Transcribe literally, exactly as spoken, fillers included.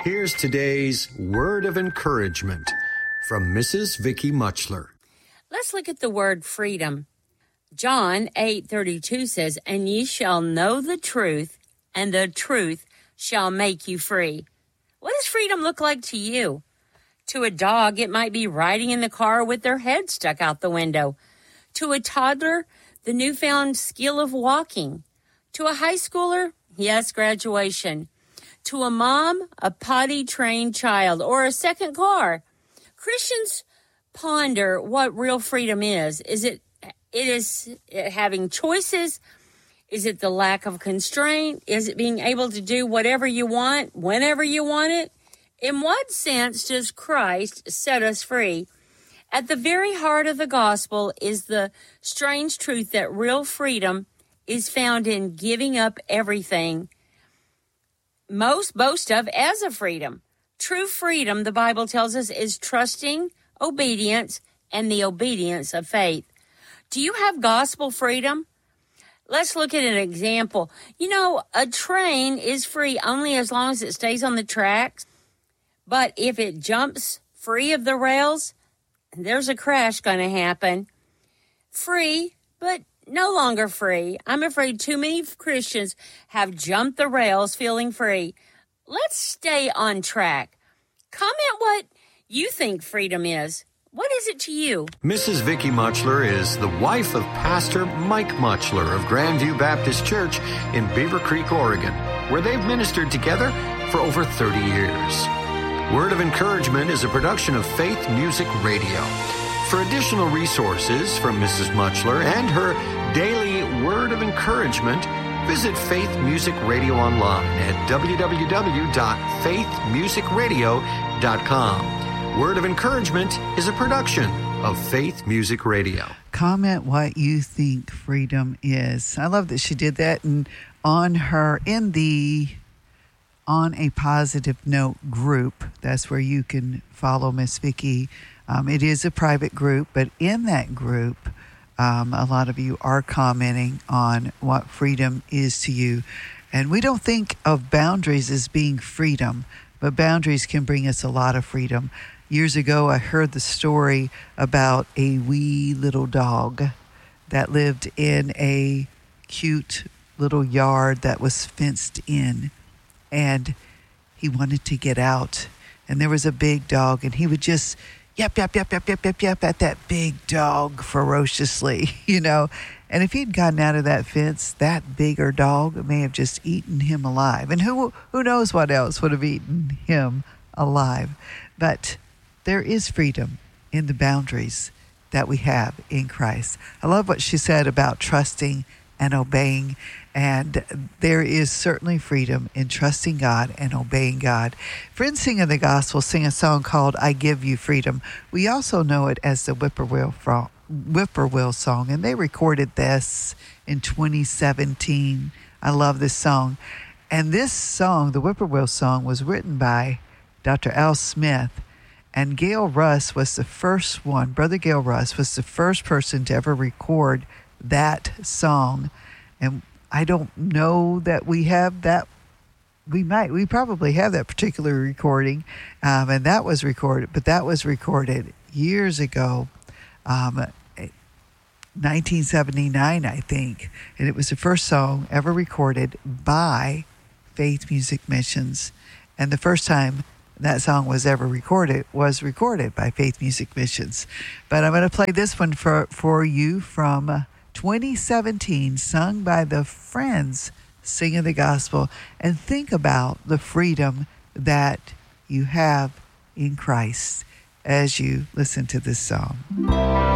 Here's today's word of encouragement from Missus Vicky Muchler. Let's look at the word freedom. John eight thirty-two says, "And ye shall know the truth, and the truth shall make you free." What does freedom look like to you? To a dog, it might be riding in the car with their head stuck out the window. To a toddler, the newfound skill of walking. To a high schooler, yes, graduation. To a mom, a potty-trained child, or a second car. Christians ponder what real freedom is. Is it it is having choices? Is it the lack of constraint? Is it being able to do whatever you want, whenever you want it? In what sense does Christ set us free? At the very heart of the gospel is the strange truth that real freedom is found in giving up everything most boast of as a freedom. True freedom, the Bible tells us, is trusting obedience and the obedience of faith. Do you have gospel freedom? Let's look at an example. You know, a train is free only as long as it stays on the tracks. But if it jumps free of the rails, there's a crash going to happen. Free, but no longer free. I'm afraid too many Christians have jumped the rails feeling free. Let's stay on track. Comment what you think freedom is. What is it to you? Missus Vicky Muchler is the wife of Pastor Mike Muchler of Grandview Baptist Church in Beaver Creek, Oregon, where they've ministered together for over thirty years. Word of Encouragement is a production of Faith Music Radio. For additional resources from Missus Muchler and her daily Word of Encouragement, visit Faith Music Radio online at w w w dot faith music radio dot com. Word of Encouragement is a production of Faith Music Radio. Comment what you think freedom is. I love that she did that, and on her in the On a Positive Note group, that's where you can follow Miss Vicky. Um, it is a private group, but in that group, um, a lot of you are commenting on what freedom is to you. And we don't think of boundaries as being freedom, but boundaries can bring us a lot of freedom. Years ago, I heard the story about a wee little dog that lived in a cute little yard that was fenced in. And he wanted to get out. And there was a big dog, and he would just yap, yap, yap, yap, yap, yap, yap at that big dog ferociously, you know. And if he'd gotten out of that fence, that bigger dog may have just eaten him alive. And who who knows what else would have eaten him alive. But there is freedom in the boundaries that we have in Christ. I love what she said about trusting and obeying. And there is certainly freedom in trusting God and obeying God. Friends Sing of the Gospel sing a song called I Give You Freedom. We also know it as the Whippoorwill, Whippoorwill song, and they recorded this in twenty seventeen. I love this song. And this song, the Whippoorwill song, was written by Doctor Al Smith. And Gail Russ was the first one, Brother Gail Russ was the first person to ever record that song. And I don't know that we have that. We might, we probably have that particular recording. Um, and that was recorded, but that was recorded years ago, um, nineteen seventy-nine, I think. And it was the first song ever recorded by Faith Music Missions. And the first time that song was ever recorded was recorded by Faith Music Missions. But I'm going to play this one for, for you from Uh, twenty seventeen, sung by the Friends Sing of the Gospel, and think about the freedom that you have in Christ as you listen to this song.